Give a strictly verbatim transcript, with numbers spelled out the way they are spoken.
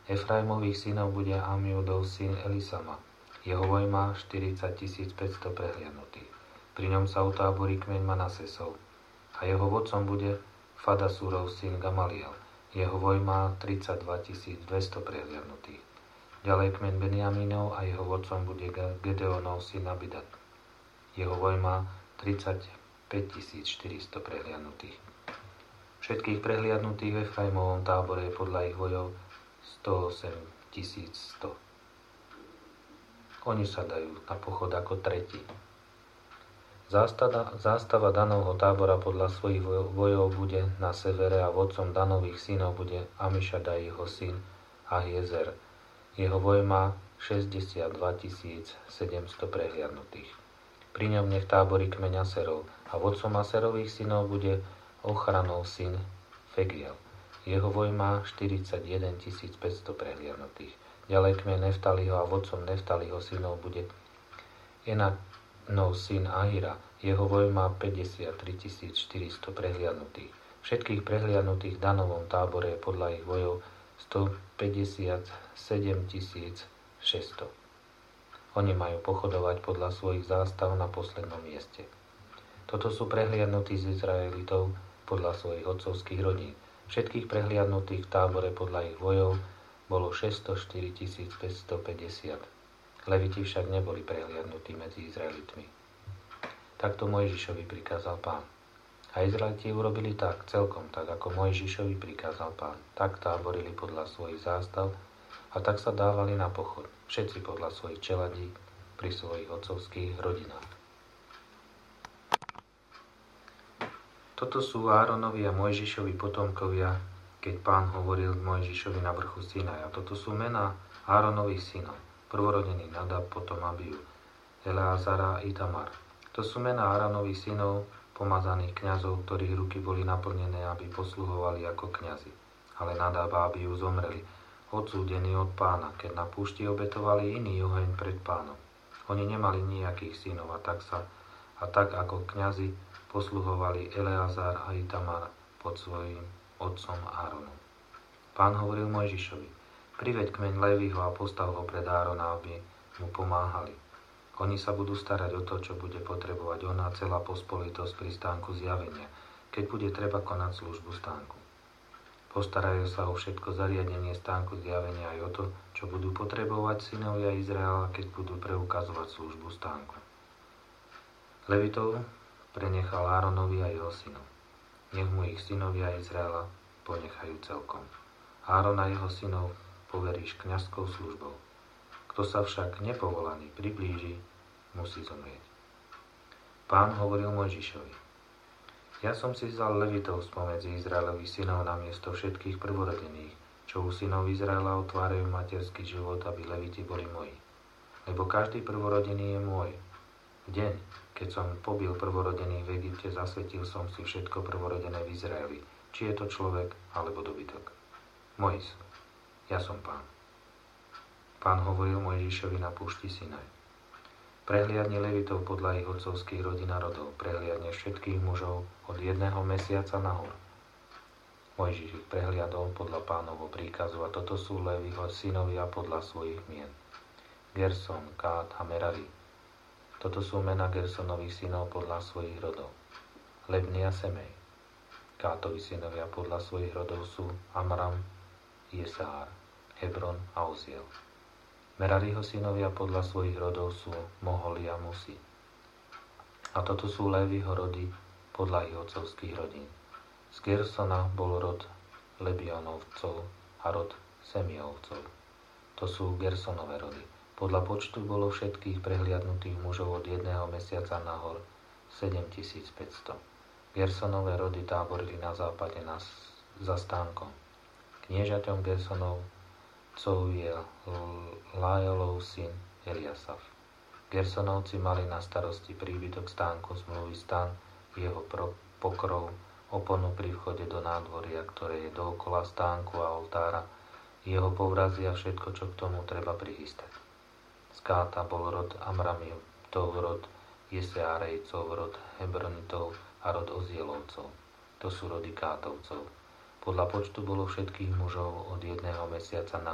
Efraimových synov bude Amiudov syn Elisama. Jeho voj má štyridsaťtisícpäťsto prehliadnutých. Pri ňom sa utáborí kmeň Manasesov. A jeho vodcom bude Fadasúrov syn Gamaliel. Jeho voj má tridsaťdvatisícdvesto prehliadnutých. Ďalej kmeň Benjamínov a jeho vodcom bude Gedeonov syn Abidat. Jeho voj má tridsaťpäťtisícštyristo prehliadnutých. Všetkých prehliadnutých v Efraimovom tábore je podľa ich vojov stoosemtisícsto. Oni sa dajú na pochod ako tretí. Zástava, zástava Danovho tábora podľa svojich vojov bude na severe a vodcom Danových synov bude Amišadaj jeho syn Ahiezer. Jeho voj má šesťdesiatdvatisícsedemsto prehliadnutých. Pri ňom nech táborí kmeň Aserov a vodcom Aserových synov bude Ochranov syn Fegiel. Jeho voj má štyridsaťjedentisícpäťsto prehliadnutých. Ďalej kmeň Neftaliho a vodcom Neftaliho synov bude Enanov syn Ahira. Jeho voj má päťdesiattritisícštyristo prehliadnutých. Všetkých prehliadnutých v Danovom tábore je podľa ich vojov stopäťdesiatsedemtisícšesťsto. Oni majú pochodovať podľa svojich zástav na poslednom mieste. Toto sú prehliadnutí z Izraelitov podľa svojich otcovských rodín. Všetkých prehliadnutých v tábore podľa ich vojov bolo šesťstoštyritisícpäťstopäťdesiat. Leviti však neboli prehliadnutí medzi Izraelitmi. Takto Mojžišovi prikázal Pán. A Izraeliti urobili tak, celkom tak, ako Mojžišovi prikázal Pán. Tak táborili podľa svojich zástav a tak sa dávali na pochod, všetci podľa svojich čeladí pri svojich otcovských rodinách. Toto sú Áronovi a Mojžišovi potomkovia, keď Pán hovoril k Mojžišovi na vrchu Sinaja. Toto sú mená Áronových synov, prvorodený Nadab, potom Abiu, Eleazara a Itamar. To sú mená Áronových synov, pomazaných kňazov, ktorých ruky boli naplnené, aby posluhovali ako kňazi. Ale Nadab a Abiu zomreli, odsúdení od Pána, keď na púšti obetovali iný oheň pred Pánom. Oni nemali nejakých synov a tak, sa, a tak ako kňazi posluhovali Eleazar a Itamar pod svojím otcom Áronom. Pán hovoril Mojžišovi: priveď kmeň Léviho a postav ho pred Árona, aby mu pomáhali. Oni sa budú starať o to, čo bude potrebovať on a celá pospolitosť pri stánku zjavenia, keď bude treba konať službu stánku. Postarajú sa o všetko zariadenie stánku zjavenia aj o to, čo budú potrebovať synovia Izraela, keď budú preukazovať službu stánku. Levitov prenechal Áronovi a jeho synov. Nech mu ich synovia Izraela ponechajú celkom. Áron a jeho synov poveríš kňazskou službou. Kto sa však nepovolaný priblíži, musí zomrieť. Pán hovoril Mojžišovi: ja som si vzal Levitov spomedzi Izraelových synov na miesto všetkých prvorodených, čo u synov Izraela otvárajú materský život, aby Leviti boli moji. Lebo každý prvorodený je môj. V deň, keď som pobil prvorodených v Egypte, zasvetil som si všetko prvorodené v Izraeli, či je to človek alebo dobytok. Moji sú. Ja som Pán. Pán hovoril Mojžišovi na púšti Sinaj: prehliadni Levitov podľa ich otcovských rodín a rodov, prehliadne všetkých mužov od jedného mesiaca nahor. Mojžiš ich prehliadol podľa Pánovho príkazu a toto sú Leviho synovia podľa svojich mien: Gerson, Kát a Merari. Toto sú mená Gersonových synov podľa svojich rodov: Lebni a Semej. Kátovi synovia podľa svojich rodov sú Amram, Jesár, Hebron a Oziel. Merariho synovia podľa svojich rodov sú Moholi a Musi. A toto sú Léviho rody podľa ich otcovských rodín. Z Gersona bol rod Lebionovcov a rod Semiovcov. To sú Gersonové rody. Podľa počtu bolo všetkých prehliadnutých mužov od jedného mesiaca nahor sedemtisícpäťsto. Gersonové rody táborili na západe na, za stánkom. Kniežaťom Gersonovcov je Lajolov syn Eliasaf. Gersonovci mali na starosti príbytok stánku zmluvy, stan, jeho pro, pokrov, oponu pri vchode do nádvoria, ktoré je dookola stánku a oltára, jeho povrazy a všetko, čo k tomu treba prichystať. Z Káta bol rod Amramitov, rod Jeseárejcov, rod Hebronitov a rod Ozielovcov. To sú rody Kátovcov. Podľa počtu bolo všetkých mužov od jedného mesiaca na